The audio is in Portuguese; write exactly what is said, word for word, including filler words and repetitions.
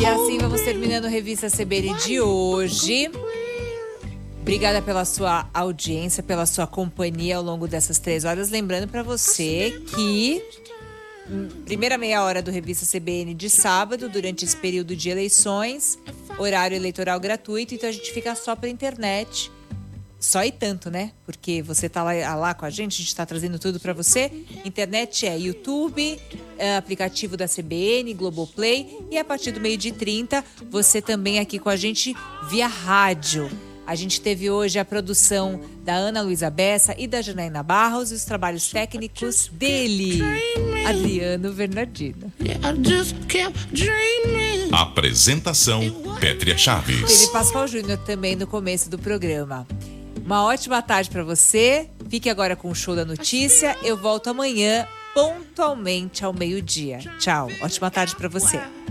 E assim vamos terminando a Revista C B N de hoje. Obrigada pela sua audiência, pela sua companhia ao longo dessas três horas. Lembrando para você que primeira meia hora do Revista C B N de sábado, durante esse período de eleições, horário eleitoral gratuito, então a gente fica só pela internet. Só e tanto, né? Porque você tá lá, lá com a gente, a gente tá trazendo tudo para você. Internet é YouTube, é aplicativo da C B N, Globoplay, e a partir do meio-dia e trinta, você também aqui com a gente via rádio. A gente teve hoje a produção da Ana Luísa Bessa e da Janaína Barros e os trabalhos técnicos dele, Adriano Bernardino. Apresentação, Pétria Chaves. Teve Pascoal Júnior também no começo do programa. Uma ótima tarde para você. Fique agora com o Show da Notícia. Eu volto amanhã pontualmente ao meio-dia. Tchau. Ótima tarde para você.